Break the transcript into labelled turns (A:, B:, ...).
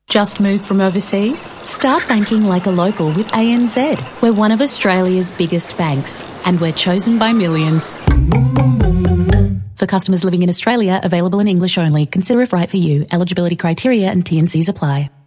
A: Just moved from overseas? Start banking like a local with ANZ. We're one of Australia's biggest banks, and we're chosen by millions. For customers living in Australia, available in English only. Consider if right for you. Eligibility criteria and T&Cs apply.